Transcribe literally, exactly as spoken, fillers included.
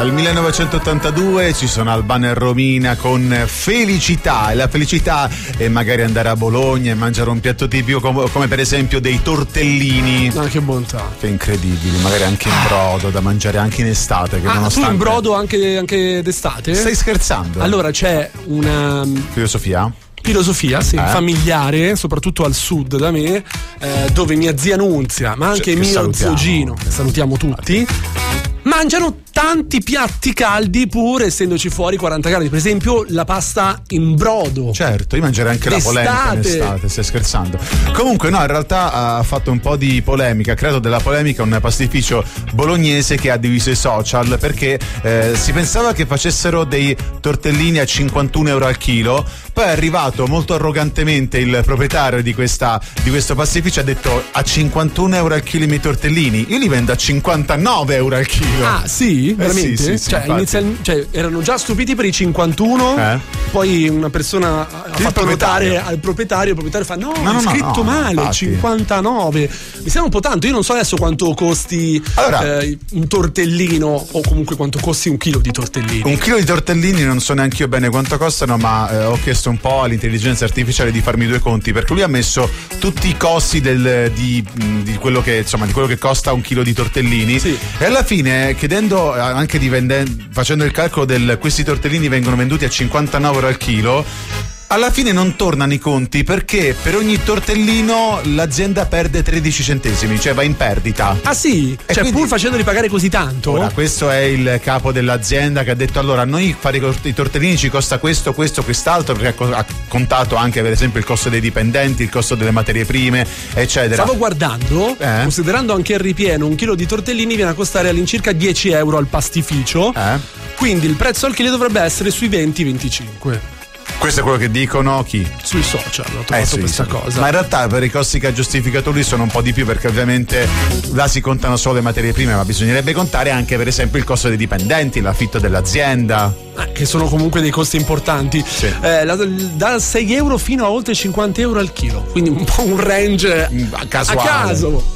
dal millenovecentottantadue ci sono Albano e Romina con Felicità, e la felicità è magari andare a Bologna e mangiare un piatto tipico come, come per esempio dei tortellini. Ah, che bontà. Che incredibili, magari anche in brodo, da mangiare anche in estate. Che ah, nonostante... tu in brodo anche, anche d'estate? Stai scherzando? Allora c'è una filosofia? Filosofia, sì, eh? familiare, soprattutto al sud da me, eh, dove mia zia Nunzia, ma anche cioè, mio salutiamo. zio Gino, che salutiamo tutti, mangiano tanti piatti caldi pur essendoci fuori quaranta gradi. Per esempio la pasta in brodo. Certo, io mangerei anche d'estate. La polenta in estate, stai scherzando. Comunque no, in realtà ha fatto un po' di polemica, ha creato della polemica un pastificio bolognese che ha diviso i social perché eh, si pensava che facessero dei tortellini a cinquantuno euro al chilo. Poi è arrivato molto arrogantemente il proprietario di questa di questo pastificio, ha detto a cinquantuno euro al chilo i miei tortellini, io li vendo a cinquantanove euro al chilo. Ah sì? Veramente? Eh, sì, sì, sì, cioè, inizial... cioè erano già stupiti per i cinquantuno, eh? Poi una persona ha il fatto notare al proprietario, il proprietario fa no, no, no è scritto no, male, infatti. cinquantanove. Mi sembra un po' tanto, io non so adesso quanto costi allora, eh, un tortellino o comunque quanto costi un chilo di tortellini. Un chilo di tortellini non so neanche io bene quanto costano, ma eh, ho chiesto un po' all'intelligenza artificiale di farmi due conti, perché lui ha messo tutti i costi del, di, di quello che insomma di quello che costa un chilo di tortellini, sì. E alla fine chiedendo anche di vendere, facendo il calcolo del questi tortellini vengono venduti a cinquantanove euro al chilo, alla fine non tornano i conti perché per ogni tortellino l'azienda perde tredici centesimi, cioè va in perdita. Ah sì? E cioè quindi, pur facendoli pagare così tanto? Ora, questo è il capo dell'azienda che ha detto allora a noi fare i tortellini ci costa questo, questo, quest'altro, perché ha contato anche per esempio il costo dei dipendenti, il costo delle materie prime, eccetera. Stavo guardando, eh? considerando anche il ripieno, un chilo di tortellini viene a costare all'incirca dieci euro al pastificio, eh? Quindi il prezzo al chilo dovrebbe essere sui venti venticinque. Questo è quello che dicono chi? Sui social ho trovato eh, sì, questa sì. cosa. Ma in realtà per i costi che ha giustificato lui sono un po' di più, perché ovviamente là si contano solo le materie prime, ma bisognerebbe contare anche per esempio il costo dei dipendenti, l'affitto dell'azienda, ah, che sono comunque dei costi importanti, sì. eh, da, da sei euro fino a oltre cinquanta euro al chilo, quindi un po' un range casuale. a caso.